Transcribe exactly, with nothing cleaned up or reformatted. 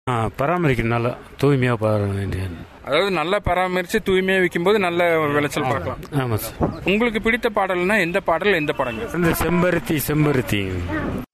பராமரிக்கணும், நல்லா தூய்மையாக பராமரிக்க வேண்டியது. அதாவது நல்லா பராமரித்து தூய்மையாக விற்கும்போது நல்ல விளைச்சல் பார்க்கலாம். ஆமாம் சார். உங்களுக்கு பிடித்த பாடல்னா எந்த பாடல், எந்த படங்கள்? இந்த செம்பருத்தி செம்பருத்தி